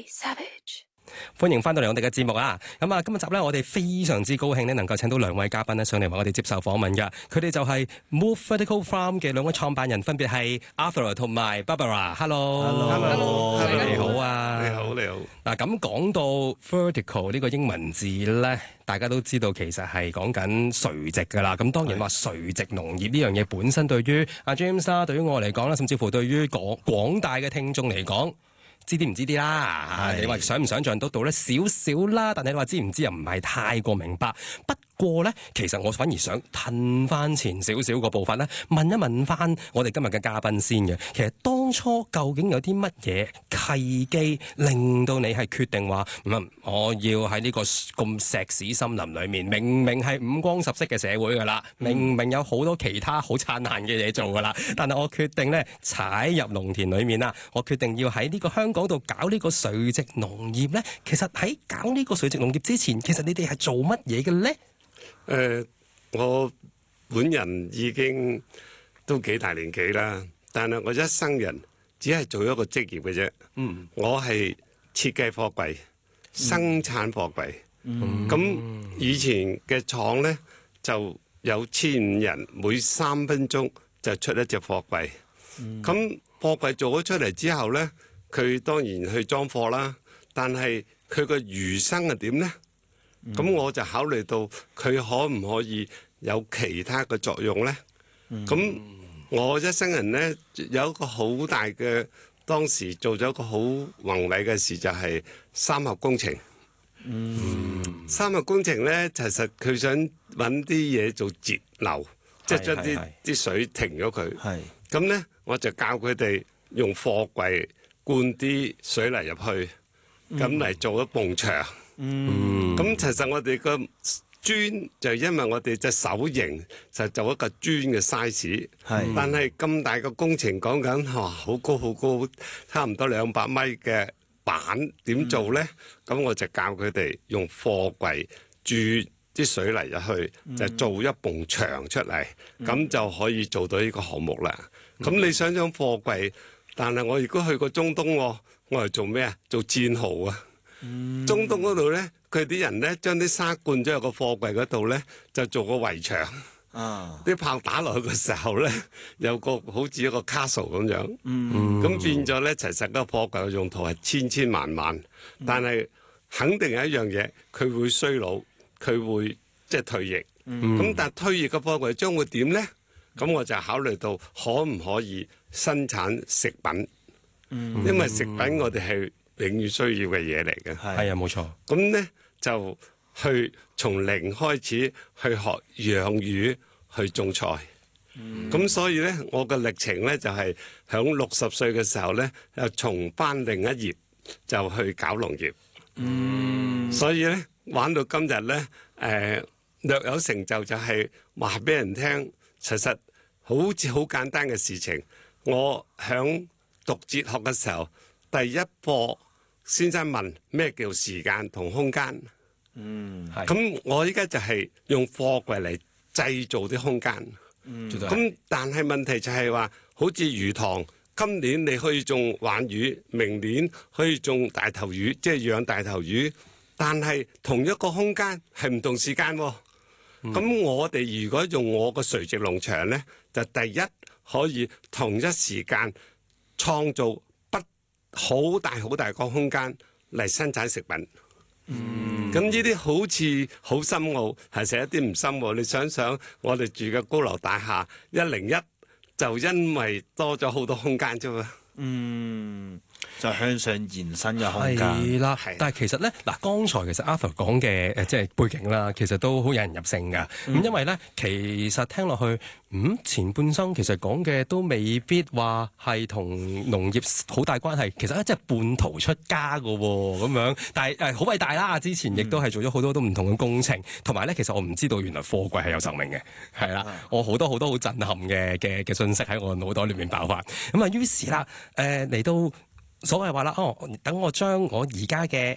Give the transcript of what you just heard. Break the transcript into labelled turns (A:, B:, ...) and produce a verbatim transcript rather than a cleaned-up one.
A: Savage。
B: 歡迎翻到嚟我哋嘅節目啊！咁啊，今日集咧，我哋非常之高興咧，能夠請到兩位嘉賓咧上嚟為我哋接受訪問嘅。佢哋就係 Move Vertical Farm 嘅兩位創辦人，分別係 Arthur 同埋 Barbara。Hello，Hello，你好啊！
C: 你好，你好。
B: 嗱，咁講到 Vertical 呢個英文字咧，大家都知道其實係講緊垂直噶啦。咁當然話垂直農業呢樣嘢本身對於阿 James 啦，對於我嚟講啦，甚至乎對於廣廣大嘅聽眾嚟講，知啲唔知啲啦，你話想唔想像得到咧？少少啦，但係你話知唔知又唔係太過明白。不過咧，其實我反而想褪翻前少少個部分咧，問一問翻我哋今日嘅嘉賓先嘅。其實當初究竟有啲乜嘢契機令到你係決定話，嗯，我要喺呢個咁石屎森林裏面，明明係五光十色嘅社會噶啦，明明有好多其他好燦爛嘅嘢做噶啦，但係我決定咧踩入農田裏面啦，我決定要喺呢個香港講到搞呢個垂直農業咧，其實喺搞呢個垂直農業之前，其實你哋係做乜嘢嘅咧？
C: 誒、呃，我本人已經都幾大年紀啦，但係我一生人只係做一個職業嘅啫。嗯，我係設計貨櫃、生產貨櫃。嗯，咁以前嘅廠咧就有千五人，每三分鐘就出一隻貨櫃。咁、嗯、貨櫃做咗出嚟之後咧，佢當然去裝貨啦，但係佢個餘生係點呢？咁、嗯、我就考慮到佢可唔可以有其他嘅作用呢？咁、嗯、我一生人呢，有一個好大嘅，當時做咗一個好宏偉嘅事，就係、是、三合工程。嗯，三合工程呢，其實佢想揾啲嘢做節流，即係將啲啲水停咗佢。係咁呢，我就教佢哋用貨櫃灌啲水泥入去，咁嚟做一埲牆。嗯，咁其實我哋個磚就因為我哋隻手型就做一個磚嘅 size， 係，但係咁大個工程講緊哇好高好高，差唔多兩百米嘅板點做咧？咁、嗯、我就教佢哋用貨櫃注啲水泥入去，嗯、就做一埲牆出嚟，咁、嗯、就可以做到呢個項目啦。咁、嗯、你想想貨櫃，但係我如果去過中東，我係做咩啊？做戰壕啊！嗯、中東嗰度咧，佢啲人咧將啲沙灌咗入個貨櫃嗰度咧，就做個圍牆。啊！啲炮打落去嘅時候咧，有個好似一個 castle 咁樣。嗯，咁變咗咧，其實嗰個貨櫃嘅用途係千千萬萬，但係肯定係一樣嘢，佢會衰老，佢會即係退役。嗯，咁但係退役嘅貨櫃將會點咧？咁我就考慮到可唔可以生產食品？嗯，因為食品我哋係永遠需要嘅嘢嚟嘅，
B: 係啊，冇錯。
C: 咁咧就去從零開始去學養魚，去種菜。咁、嗯、所以咧，我嘅歷程咧就係響六十歲嘅時候咧，又重翻另一頁，就去搞農業。嗯，所以咧玩到今日咧，誒、呃、略有成就就係話俾人聽，其實好似好簡單嘅事情。我響讀哲學嘅時候，第一課。先生問咩叫時間同空間？嗯，係。咁我依家就係用貨櫃嚟製造啲空間。嗯，咁但係問題就係話，好似魚塘，今年你可以種鯇魚，明年可以種大頭魚，即係養大頭魚。但係同一個空間係唔同時間喎。咁、嗯、我哋如果用我個垂直農場咧，就第一可以同一時間創造好大好大個空間嚟生產食品，咁呢啲好似好深奧，係實一啲唔深奧。你想想，我哋住嘅高樓大廈一零一，就因為多咗好多空間啫嘛。嗯。
D: 就向上延伸嘅空間
B: 係啦，但係其實咧嗱，剛才其實 Arthur 講嘅誒即係背景啦，其實都好引人入勝㗎。咁、嗯、因為咧，其實聽落去，嗯前半生其實講嘅都未必話係同農業好大關係。其實咧，即係半途出家㗎喎，咁樣。但係誒好偉大啦！之前亦都係做咗好多都唔同嘅工程，同埋咧，其實我唔知道原來貨櫃係有生命嘅，係啦。我好多好多好震撼嘅嘅嘅信息喺我腦袋裏面爆發。咁啊，於是啦，誒、呃、嚟到。所謂話啦，哦，等我將我而家嘅